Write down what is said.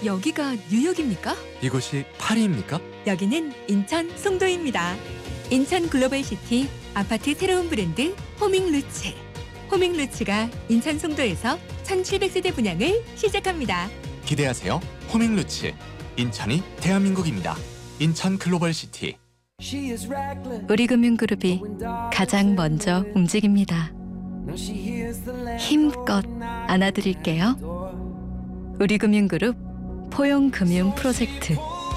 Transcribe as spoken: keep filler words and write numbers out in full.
여기가 뉴욕입니까? 이곳이 파리입니까? 여기는 인천 송도입니다. 인천 글로벌시티 아파트 새로운 브랜드 호밍루츠. 호밍루츠가 인천 송도에서 천칠백 세대 분양을 시작합니다. 기대하세요. 호밍루츠. 인천이 대한민국입니다. 인천 글로벌시티. 우리금융그룹이 가장 먼저 움직입니다. 힘껏 안아드릴게요. 우리금융그룹 포용금융 프로젝트.